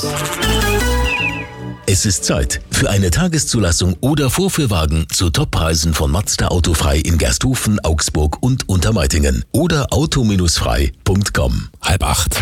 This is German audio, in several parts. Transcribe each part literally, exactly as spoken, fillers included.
Es ist Zeit für eine Tageszulassung oder Vorführwagen zu Toppreisen von Mazda Autofrei in Gersthofen, Augsburg und Untermeitingen oder auto frei punkt com. Halb acht.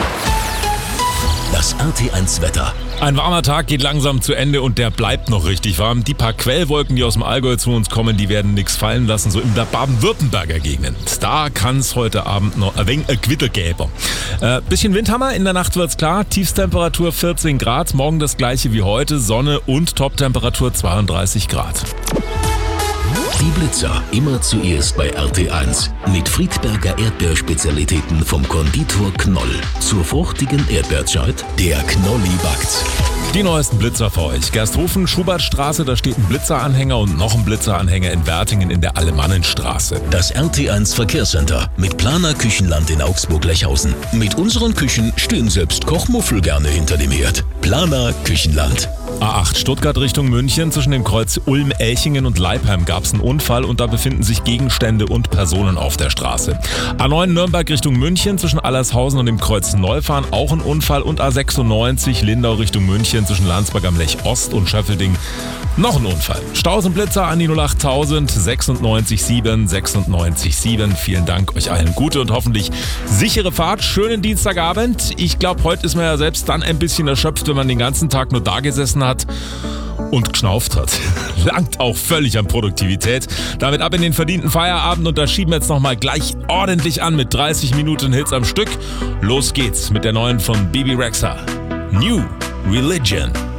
Das R T eins Wetter. Ein warmer Tag geht langsam zu Ende und der bleibt noch richtig warm. Die paar Quellwolken, die aus dem Allgäu zu uns kommen, die werden nichts fallen lassen, so in der Baden-Württemberger Gegend. Da kann es heute Abend noch ein wenig Gewitter geben. Äh, bisschen Windhammer, in der Nacht wird's klar. Tiefstemperatur vierzehn Grad, morgen das gleiche wie heute, Sonne und Toptemperatur zweiunddreißig Grad. Die Blitzer immer zuerst bei R T eins. Mit Friedberger Erdbeerspezialitäten vom Konditor Knoll. Zur fruchtigen Erdbeerzeit, der Knolli backt. Die neuesten Blitzer für euch. Gersthofen, Schubertstraße, da steht ein Blitzeranhänger und noch ein Blitzeranhänger in Wertingen in der Alemannenstraße. Das R T eins Verkehrscenter mit Planer Küchenland in Augsburg-Lechhausen. Mit unseren Küchen stehen selbst Kochmuffel gerne hinter dem Herd. Planer Küchenland. A acht Stuttgart Richtung München. Zwischen dem Kreuz Ulm-Elchingen und Leipheim gab es einen Unfall und da befinden sich Gegenstände und Personen auf der Straße. A neun Nürnberg Richtung München. Zwischen Allershausen und dem Kreuz Neufahren auch ein Unfall und A sechsundneunzig Lindau Richtung München. Zwischen Landsberg am Lech Ost und Schöffelding noch ein Unfall. Staus und Blitzer an die null acht tausend sechsundneunzig sieben sechsundneunzig sieben. Vielen Dank, euch allen gute und hoffentlich sichere Fahrt. Schönen Dienstagabend. Ich glaube, heute ist man ja selbst dann ein bisschen erschöpft, wenn man den ganzen Tag nur da gesessen hat und geschnauft hat. Langt auch völlig an Produktivität. Damit ab in den verdienten Feierabend und da schieben wir jetzt nochmal gleich ordentlich an mit dreißig Minuten Hits am Stück. Los geht's mit der neuen von Bebe Rexha. New Religion.